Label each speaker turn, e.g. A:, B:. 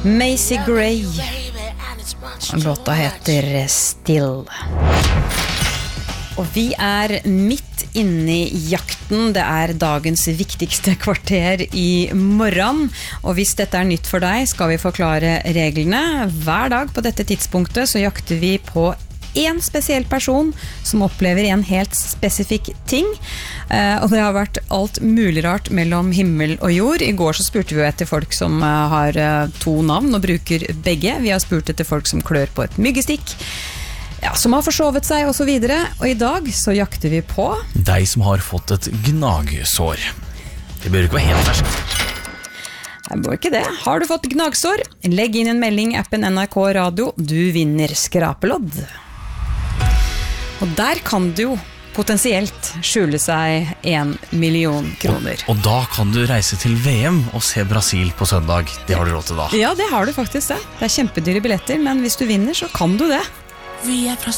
A: Macy Gray. Låta heter Still. Og vi midt inne i jakten. Det dagens viktigste kvarter i morgen. Og hvis dette nytt for deg, skal vi forklare reglene. Hver dag på dette tidspunktet så jakter vi på en spesiell person som opplever en helt spesifikk ting. Og det har vært alt mulig rart mellom himmel og jord. I går så spurte vi etter folk som har 2 navn og bruker begge. Vi har spurt etter folk som klør på et myggestikk, som har forsovet seg og så videre. Og i dag så jakter vi på
B: deg som har fått et gnagsår. Det bør ikke være helt ferskt.
A: Jeg må ikke det. Har du fått gnagsår? Legg inn en melding i appen NRK Radio. Du vinner skrapelodd. Og der kan det jo potensielt skjule seg 1 million kroner.
B: Og da kan du reise til VM og se Brasil på søndag. Det har du råd til da.
A: Ja, det har du faktisk det. Det kjempedyre billetter, men hvis du vinner så kan du det.
C: Vi fra